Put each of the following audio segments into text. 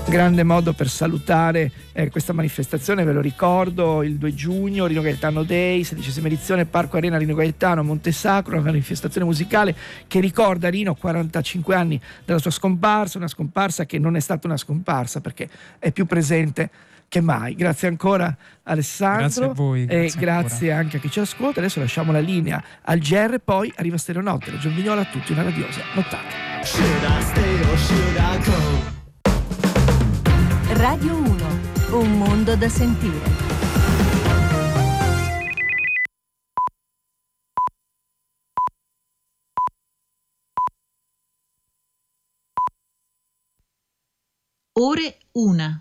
grande modo per salutare questa manifestazione, ve lo ricordo, il 2 giugno, Rino Gaetano Day, 16ª edizione, Parco Arena Rino Gaetano, Montesacro, una manifestazione musicale che ricorda Rino 45 anni dalla sua scomparsa, una scomparsa che non è stata una scomparsa perché è più presente che mai. Grazie ancora Alessandro, grazie a voi, e grazie anche a chi ci ascolta. Adesso lasciamo la linea al GR, poi arriva Stereonotte, la Giovignola a tutti, una radiosa nottata. Radio 1, un mondo da sentire. Ore 1.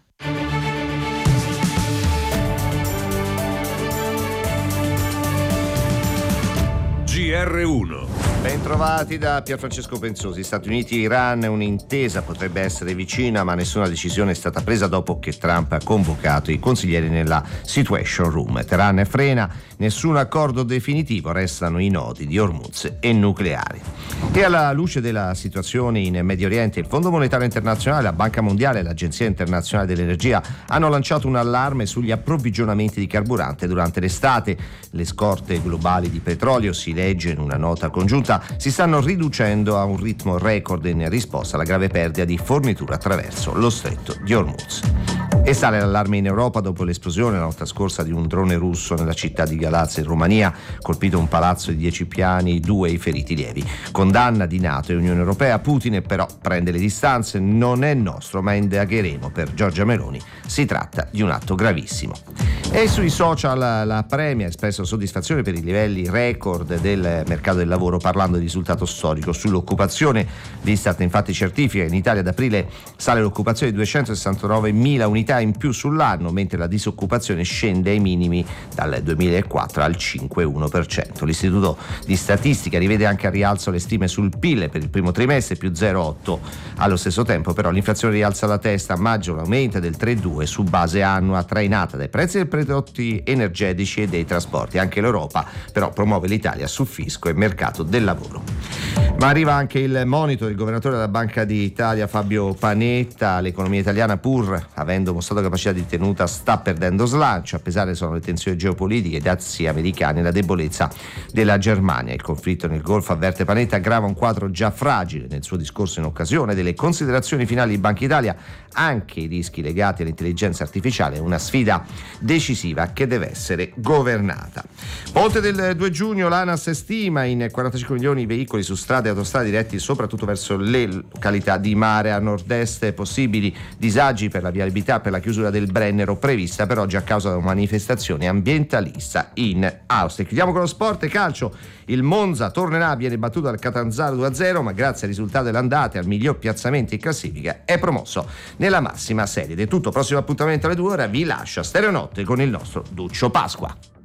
GR1. Bentrovati da Pierfrancesco Pensosi. Stati Uniti e Iran, un'intesa potrebbe essere vicina, ma nessuna decisione è stata presa dopo che Trump ha convocato i consiglieri nella Situation Room. Teheran frena, nessun accordo definitivo, restano i nodi di Hormuz e nucleari. E alla luce della situazione in Medio Oriente, il Fondo Monetario Internazionale, la Banca Mondiale e l'Agenzia Internazionale dell'Energia hanno lanciato un allarme sugli approvvigionamenti di carburante durante l'estate. Le scorte globali di petrolio, si legge in una nota congiunta, si stanno riducendo a un ritmo record in risposta alla grave perdita di fornitura attraverso lo stretto di Hormuz. E sale l'allarme in Europa dopo l'esplosione la notte scorsa di un drone russo nella città di Galaz in Romania, colpito un palazzo di 10 piani, 2 i feriti lievi. Condanna di NATO e Unione Europea. Putin però prende le distanze, non è nostro ma indagheremo. Per Giorgia Meloni si tratta di un atto gravissimo. E sui social la Premier ha espresso soddisfazione per i livelli record del mercato del lavoro, parlando di risultato storico sull'occupazione. L'Istat infatti certifica che in Italia ad aprile sale l'occupazione di 269.000 unità in più sull'anno, mentre la disoccupazione scende ai minimi dal 2004 al 5,1%. L'Istituto di Statistica rivede anche a rialzo le stime sul PIL per il primo trimestre, più 0,8. Allo stesso tempo però l'inflazione rialza la testa, a maggio l'aumenta del 3,2 su base annua, trainata dai prezzi dei prodotti energetici e dei trasporti. Anche l'Europa però promuove l'Italia su fisco e mercato del lavoro. Ma arriva anche il monito del governatore della Banca d'Italia Fabio Panetta. L'economia italiana, pur avendo mostrato capacità di tenuta, sta perdendo slancio. A pesare sono le tensioni geopolitiche, i dazi americani e la debolezza della Germania. Il conflitto nel Golfo, avverte Panetta, aggrava un quadro già fragile. Nel suo discorso in occasione delle considerazioni finali di Banca Italia, anche i rischi legati all'intelligenza artificiale è una sfida decisiva che deve essere governata. Ponte del 2 giugno, l'ANAS stima in 45 milioni i veicoli su strade e autostrade diretti soprattutto verso le località di mare a nord-est. Possibili disagi per la viabilità per la chiusura del Brennero, prevista per oggi a causa di una manifestazione ambientalista in Austria. Chiudiamo con lo sport e calcio. Il Monza tornerà, viene battuto dal Catanzaro 2-0, ma grazie al risultato dell'andata e al miglior piazzamento in classifica è promosso nella massima serie. Ed è tutto, prossimo appuntamento alle 2 ore, vi lascio a Stereonotte con il nostro Duccio Pasqua.